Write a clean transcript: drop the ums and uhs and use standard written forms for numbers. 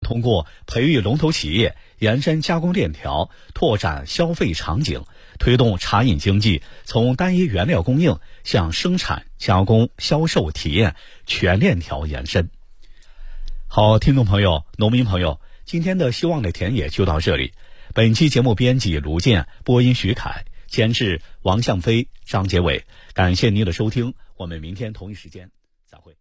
通过培育龙头企业，延伸加工链条，拓展消费场景，推动茶饮经济从单一原料供应向生产、加工、销售、体验全链条延伸。好，听众朋友、农民朋友，今天的希望的田野就到这里。本期节目编辑卢健，播音徐凯，监制王向飞、张杰伟。感谢您的收听，我们明天同一时间再会。